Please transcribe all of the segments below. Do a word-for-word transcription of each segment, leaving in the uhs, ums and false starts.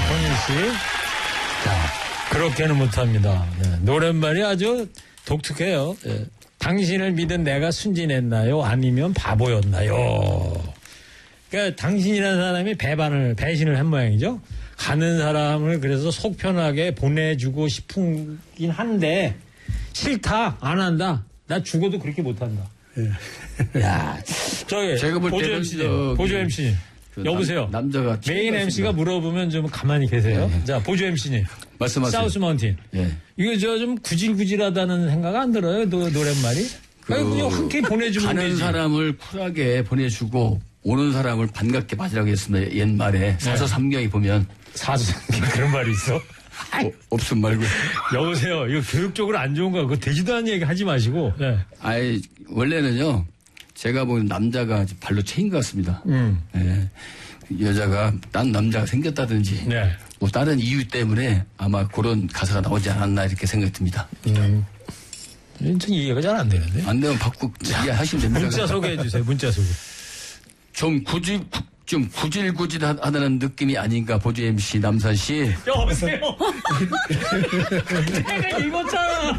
권일 씨. 자, 그렇게는 못합니다. 네, 노랫말이 아주 독특해요. 네. 당신을 믿은 내가 순진했나요? 아니면 바보였나요? 그러니까 당신이라는 사람이 배반을, 배신을 한 모양이죠. 가는 사람을 그래서 속 편하게 보내주고 싶긴 한데 싫다, 안 한다. 나 죽어도 그렇게 못한다. 예. 야, 저기 제가 볼 보조 때는 엠씨님, 보조 엠씨님. 그 여보세요. 남, 남자가 메인 엠씨가 물어보면 좀 가만히 계세요. 네. 자, 보조 엠씨님. 말씀하세요. 사우스 마운틴. 네. 이거 저 좀 구질구질하다는 생각 안 들어요? 노, 노랫말이? 그 아니, 그냥 흔쾌히 보내주면 가는 되지. 사람을 쿨하게 보내주고 오는 사람을 반갑게 맞으라고 했습니다. 옛말에 사서삼경에 보면 사수상경 그런 말이 있어? 어, 없음 말고. 여보세요. 이거 교육적으로 안 좋은 거 그거 되지도 않은 얘기 하지 마시고. 네. 아이 원래는요. 제가 보는 남자가 발로 채인 것 같습니다. 음. 예. 여자가 딴 남자가 생겼다든지 네. 뭐 다른 이유 때문에 아마 그런 가사가 나오지 않았나 이렇게 생각이 듭니다. 음. 전 이해가 잘 안 되는데. 안 되면 바꾸 이해하시면 됩니다. 문자 소개해 주세요. 문자 소개. 좀 구질 좀 구질구질하다는 느낌이 아닌가 보조 엠씨 남산 씨. 여보세요. 내가 읽었잖아.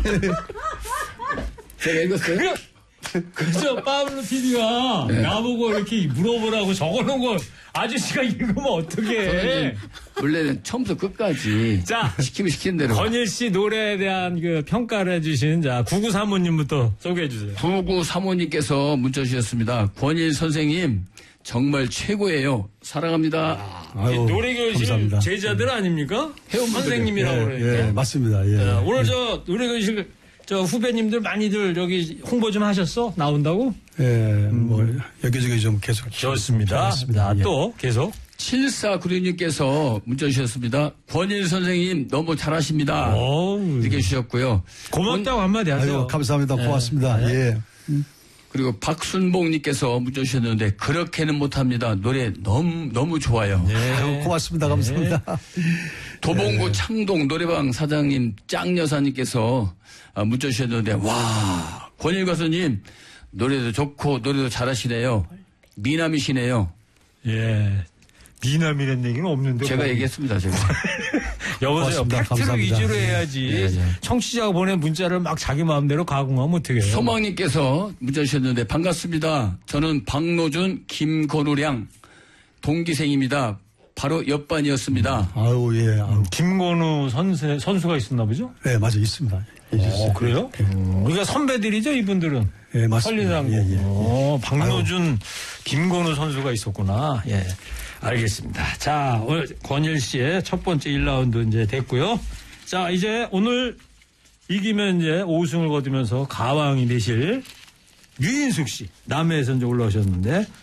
제가 읽었어요? 그저 파블로 피디가 네. 나보고 이렇게 물어보라고 적어놓은 거 아저씨가 읽으면 어떡해. 원래는 처음부터 끝까지 자, 시키면 시키는 대로. 권일 씨 노래에 대한 그 평가를 해주신 자 구구삼오님부터 소개해 주세요. 구구삼오님께서 문자 주셨습니다. 권일 선생님 정말 최고예요. 사랑합니다. 아유, 노래교실 감사합니다. 제자들 아닙니까? 회원분들이. 선생님이라고 예, 그러니까. 예, 맞습니다. 예. 자, 오늘 저 노래교실 저 후배님들 많이들 여기 홍보 좀 하셨어? 나온다고? 예, 뭐 여기저기 좀 계속 좋습니다. 하겠습니다. 자, 예. 또 계속. 칠사구육님께서 문자 주셨습니다. 권일 선생님 너무 잘하십니다. 어우, 이렇게 주셨고요. 고맙다고 한마디 하세요. 아유, 감사합니다. 고맙습니다. 네. 예. 그리고 박순봉님께서 문자 주셨는데 그렇게는 못합니다. 노래 너무 너무 좋아요. 네. 아유, 고맙습니다. 감사합니다. 도봉구 창동 노래방 사장님 짱여사님께서 문자 주셨는데 와 권일 가수님 노래도 좋고 노래도 잘하시네요. 미남이시네요. 예. 미남이란 얘기는 없는데. 제가 뭐. 얘기했습니다. 제가. 여보세요. 고맙습니다. 팩트를 감사합니다. 위주로 예. 해야지. 예, 예. 청취자가 보낸 문자를 막 자기 마음대로 가공하면 어떡해요. 소망님께서 문자 주셨는데 반갑습니다. 저는 박노준 김건우량 동기생입니다. 바로 옆반이었습니다. 아유, 예. 아유. 김건우 선수, 선수가 있었나 보죠? 네, 맞아 있습니다. 예, 어, 있어요. 그래요? 음, 우리가 선배들이죠, 이분들은. 예, 맞습니다. 설리상. 예, 예. 어, 박노준, 김건우 선수가 있었구나. 예. 알겠습니다. 자, 오늘 권일 씨의 첫 번째 일 라운드 이제 됐고요. 자, 이제 오늘 이기면 이제 오 승을 거두면서 가왕이 되실 유인숙 씨. 남해에서 이제 올라오셨는데